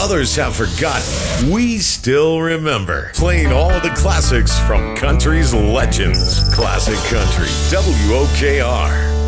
others have forgotten, we still remember. Playing all of the classics from country's legends. Classic Country, WOKR.